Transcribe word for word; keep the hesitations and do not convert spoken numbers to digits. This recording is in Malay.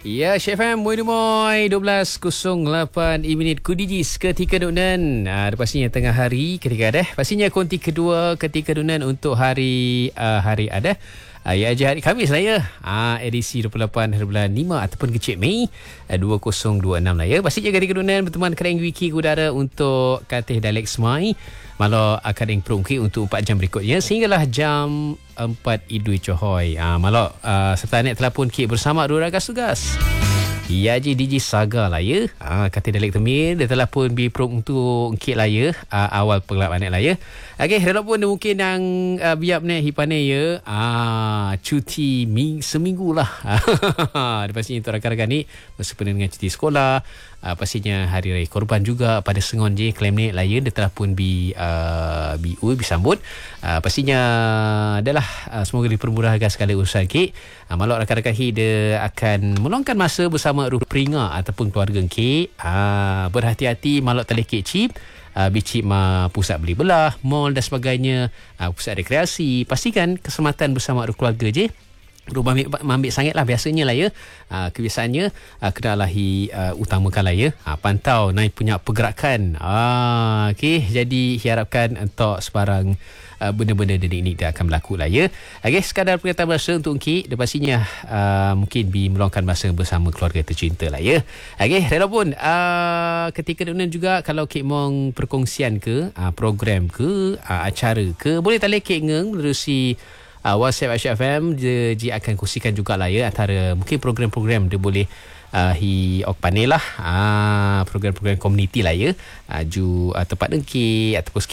Ya, Chef M, moi moi, dua belas kosong lapan minit Kudijis ketika dunan. Ah, pastinya tengah hari ketika ada. Pastinya konti kedua ketika dunan untuk hari uh, hari ada. Uh, ya, je hari Khamis lah ya. Ah, edisi dua puluh lapan hari bulan lima ataupun kecil Mei uh, dua ribu dua puluh enam lah ya. Pastinya ketika dunan berteman kereng wiki udara untuk Katih Dialek Semai. Malah akan yang perungki untuk empat jam berikutnya sehinggalah jam empat Idui Cohoy. Ah, malah uh, serta net telefon kik bersama dua ragas tugas. Ya, je D J Saga lah ya. Ah, kata Dialek Temir dia telefon bi perung untuk kik lah ya. Ah, awal pengelap anak lah ya. Okey, relok pun dia mungkin yang uh, biap ni hipane ya. Ah, cuti ming, seminggu lah. Dia pastinya untuk rakan-rakan ni bersempena dengan cuti sekolah. Uh, pastinya hari raya korban juga pada sengon je klaim ni layan dia telah pun bi uh, bi ui disambut. Uh, pastinya adalah uh, semoga dipermudahkan sekali urusan ke. Uh, malah rakan-rakan hi dia akan meluangkan masa bersama ruh peringa ataupun keluarga ke. Uh, berhati-hati malah telekek chip. Uh, bicik ma pusat beli belah, mall dan sebagainya, uh, pusat rekreasi. Pastikan keselamatan bersama keluarga je. Rumah ambil, ambil sangat lah biasanya lah ya. Uh, kebiasaannya uh, kena lahi uh, utamakan lah ya. Uh, pantau naik punya pergerakan. Uh, okay, jadi harapkan untuk sebarang uh, benda-benda dedik ni dia akan berlaku lah ya. Okay, sekadar perkataan bahasa untuk Encik. Dia pastinya uh, mungkin bi meluangkan masa bersama keluarga tercinta lah ya. Okay, rela pun uh, ketika dunia juga kalau Kik mong perkongsian ke uh, program ke uh, acara ke boleh tali Kik ngeng menerusi Uh, WhatsApp Aisyah F M dia, dia akan kongsikan jugalah ya antara mungkin program-program dia boleh uh, hi ok panel lah uh, program-program komuniti lah ya uh, ju uh, tempat dengki ataupun